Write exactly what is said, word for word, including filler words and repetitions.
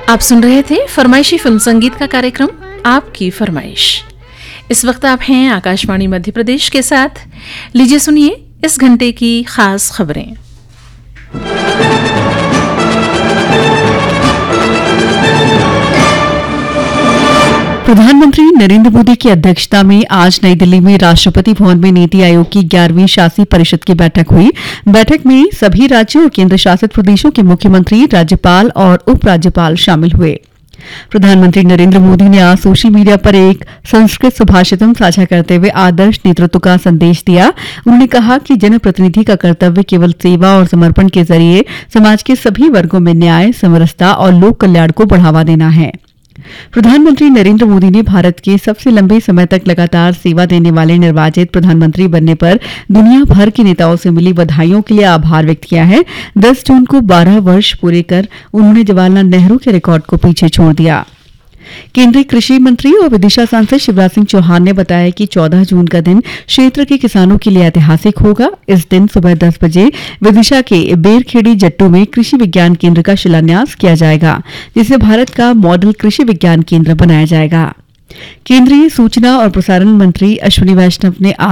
आप सुन रहे थे फरमाइशी फिल्म संगीत का कार्यक्रम आपकी फरमाइश। इस वक्त आप हैं आकाशवाणी मध्य प्रदेश के साथ। लीजिए सुनिए इस घंटे की खास खबरें। प्रधानमंत्री नरेंद्र मोदी की अध्यक्षता में आज नई दिल्ली में राष्ट्रपति भवन में नीति आयोग की ग्यारहवीं शासी परिषद की बैठक हुई। बैठक में सभी राज्यों और केंद्र शासित प्रदेशों के मुख्यमंत्री, राज्यपाल और उपराज्यपाल शामिल हुए। प्रधानमंत्री नरेंद्र मोदी ने आज सोशल मीडिया पर एक संस्कृत सुभाषितम साझा करते हुए आदर्श नेतृत्व का संदेश दिया। उन्होंने कहा कि जनप्रतिनिधि का कर्तव्य केवल सेवा और समर्पण के जरिए समाज के सभी वर्गों में न्याय, समरसता और लोक कल्याण को बढ़ावा देना है। प्रधानमंत्री नरेंद्र मोदी ने भारत के सबसे लंबे समय तक लगातार सेवा देने वाले निर्वाचित प्रधानमंत्री बनने पर दुनिया भर के नेताओं से मिली बधाइयों के लिए आभार व्यक्त किया है। दस जून को बारह वर्ष पूरे कर उन्होंने जवाहरलाल नेहरू के रिकॉर्ड को पीछे छोड़ दिया। केंद्रीय कृषि मंत्री और विदिशा सांसद शिवराज सिंह चौहान ने बताया कि चौदह जून का दिन क्षेत्र के किसानों के लिए ऐतिहासिक होगा। इस दिन सुबह दस बजे विदिशा के बेरखेड़ी जट्टू में कृषि विज्ञान केंद्र का शिलान्यास किया जाएगा, जिसे भारत का मॉडल कृषि विज्ञान केंद्र बनाया जाएगा। केंद्रीय सूचना और प्रसारण मंत्री अश्विनी वैष्णव ने